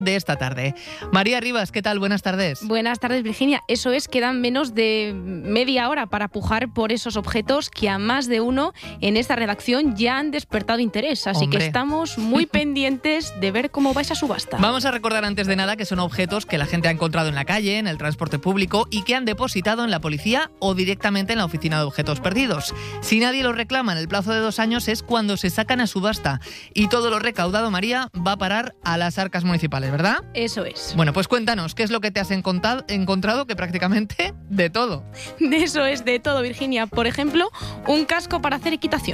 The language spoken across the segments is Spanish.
de esta tarde. María Rivas, ¿qué tal? Buenas tardes. Buenas tardes, Virginia. Eso es, quedan menos de media hora para pujar por esos objetos que a más de uno en esta redacción ya han despertado interés. Así que estamos muy pendientes de ver cómo va esa subasta. Vamos a recordar antes de nada que son objetos que la gente ha encontrado en la calle, en el transporte público y que han depositado en la policía o directamente en la oficina de objetos perdidos. Si nadie los reclama en el plazo de 2 años es cuando se sacan a subasta. Y todo lo recaudado, María, va a parar a las arcas municipales, ¿verdad? Eso es. Bueno, pues cuéntanos, ¿qué es lo que te has encontrado? Que prácticamente de todo. Eso es, de todo, Virginia. Por ejemplo, un casco para hacer equitación.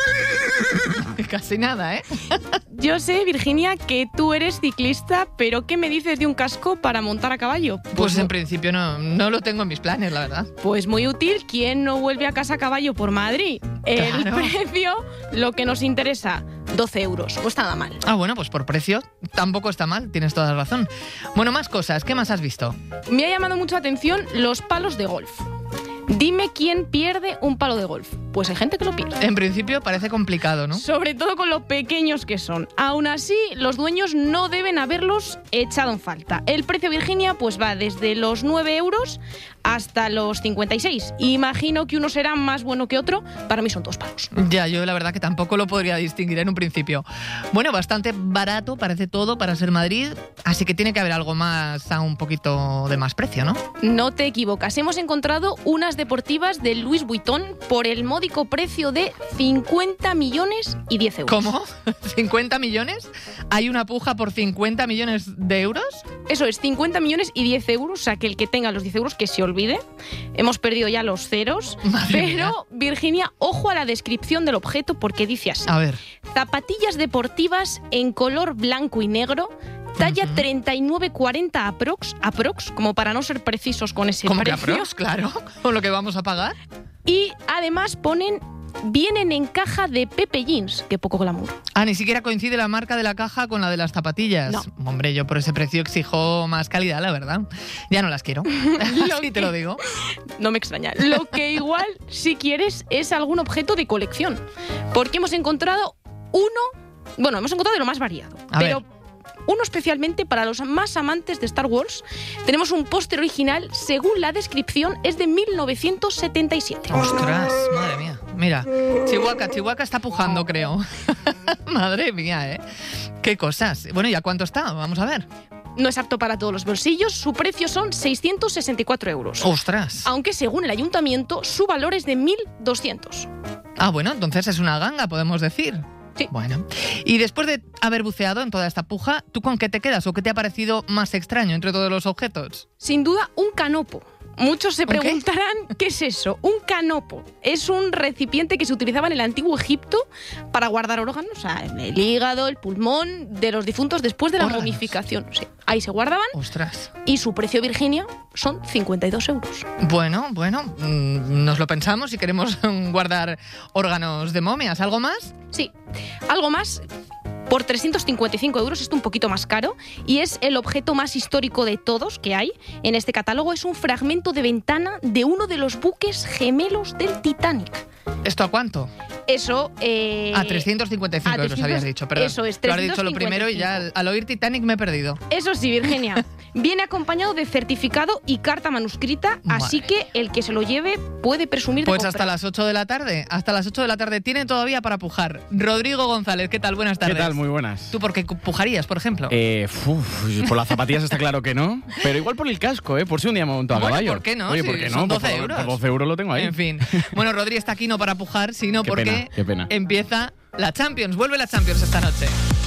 Casi nada, ¿eh? Yo sé, Virginia, que tú eres ciclista, pero ¿qué me dices de un casco para montar a caballo? Pues en principio no lo tengo en mis planes, la verdad. Pues muy útil. ¿Quién no vuelve a casa a caballo por Madrid? El precio, lo que nos interesa, 12 euros. No está nada mal. Ah, bueno, pues por precio tampoco está mal, tienes toda la razón. Bueno, más cosas. ¿Qué más has visto? Me ha llamado mucho la atención los palos de golf. Dime quién pierde un palo de golf. Pues hay gente que lo pierde. En principio parece complicado, ¿no? Sobre todo con lo pequeños que son. Aún así, los dueños no deben haberlos echado en falta. El precio, Virginia, pues va desde los 9 euros hasta los 56. Imagino que uno será más bueno que otro. Para mí son 2 palos. Ya, yo la verdad que tampoco lo podría distinguir en un principio. Bueno, bastante barato parece todo para ser Madrid, así que tiene que haber algo más a un poquito de más precio, ¿no? No te equivocas. Hemos encontrado unas deportivas de Louis Vuitton por el módico precio de 50 millones y 10 euros. ¿Cómo? ¿50 millones? ¿Hay una puja por 50 millones de euros? Eso es, 50 millones y 10 euros. O sea, que el que tenga los 10 euros que se olvide. Hemos perdido ya los ceros. Madre mía. Virginia, ojo a la descripción del objeto porque dice así. A ver. Zapatillas deportivas en color blanco y negro. Talla 39-40 aprox, como para no ser precisos con ese precio. ¿Cómo que aprox? Claro, con lo que vamos a pagar. Y además vienen en caja de Pepe Jeans, que poco glamour. Ah, ni siquiera coincide la marca de la caja con la de las zapatillas. No. Hombre, yo por ese precio exijo más calidad, la verdad. Ya no las quiero. Así te lo digo. No me extraña. Lo que igual, si quieres, es algún objeto de colección. Porque hemos encontrado hemos encontrado de lo más variado. Uno especialmente para los más amantes de Star Wars. Tenemos un póster original, según la descripción, es de 1977. ¡Ostras! Madre mía. Mira, Chihuahua está pujando, creo. Madre mía, ¿eh? ¡Qué cosas! Bueno, ¿y a cuánto está? Vamos a ver. No es apto para todos los bolsillos. Su precio son 664 euros. ¡Ostras! Aunque según el ayuntamiento, su valor es de 1.200. Ah, bueno, entonces es una ganga, podemos decir. Sí. Bueno, y después de haber buceado en toda esta puja, ¿tú con qué te quedas o qué te ha parecido más extraño entre todos los objetos? Sin duda, un canopo. Muchos se preguntarán ¿qué es eso? Un canopo. Es un recipiente que se utilizaba en el antiguo Egipto para guardar órganos, o sea, el hígado, el pulmón de los difuntos después de la momificación. Sí, ahí se guardaban. ¡Ostras! Y su precio, Virginia, son 52 euros. Bueno, nos lo pensamos si queremos guardar órganos de momias. ¿Algo más? Sí, algo más. Por 355 euros, esto un poquito más caro, y es el objeto más histórico de todos que hay en este catálogo. Es un fragmento de ventana de uno de los buques gemelos del Titanic. ¿Esto a cuánto? Eso... a 355 euros habías dicho, perdón. Eso es, 355. Lo has dicho lo primero y ya al oír Titanic me he perdido. Eso sí, Virginia. Viene acompañado de certificado y carta manuscrita, así que el que se lo lleve puede presumir de Pues compra. hasta las 8 de la tarde. Hasta las 8 de la tarde tiene todavía para pujar. Rodrigo González, ¿qué tal? Buenas tardes. ¿Qué tal? Muy buenas. ¿Tú por qué pujarías, por ejemplo? Por las zapatillas está claro que no, pero igual por el casco, por si un día me monto a caballo. ¿Por qué no? Oye, ¿por qué no? Son 12 euros. Por 12 euros lo tengo ahí. En fin. Bueno, Rodri está aquí no para pujar, sino porque qué pena. Empieza la Champions. Vuelve la Champions esta noche.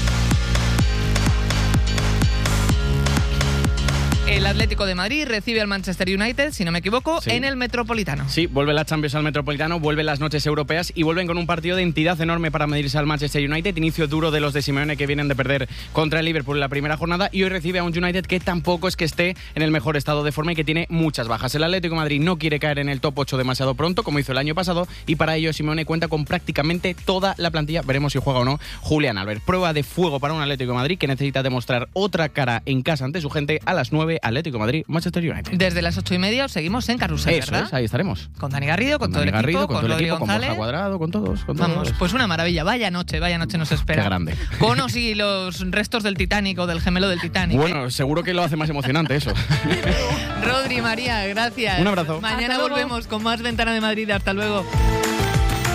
El Atlético de Madrid recibe al Manchester United, si no me equivoco, en el Metropolitano. Sí, vuelve la Champions al Metropolitano, vuelven las noches europeas y vuelven con un partido de entidad enorme para medirse al Manchester United. Inicio duro de los de Simeone, que vienen de perder contra el Liverpool en la primera jornada, y hoy recibe a un United que tampoco es que esté en el mejor estado de forma y que tiene muchas bajas. El Atlético de Madrid no quiere caer en el top 8 demasiado pronto, como hizo el año pasado, y para ello Simeone cuenta con prácticamente toda la plantilla. Veremos si juega o no Julián Álvarez. Prueba de fuego para un Atlético de Madrid que necesita demostrar otra cara en casa ante su gente a las 9 al Atlético de Madrid, Manchester United. Desde las 8:30 os seguimos en Carrusel, Eso ¿verdad? Es, ahí estaremos. Con Dani Garrido, con todo el Dani Garrido, equipo, con Rodrigo González. Con Borja Cuadrado, con todos. Vamos, pues una maravilla. Vaya noche nos espera. Qué grande. Conos y los restos del Titanic o del gemelo del Titanic. Bueno, seguro que lo hace más emocionante eso. Rodri, María, gracias. Un abrazo. Mañana volvemos con más Ventana de Madrid. Hasta luego.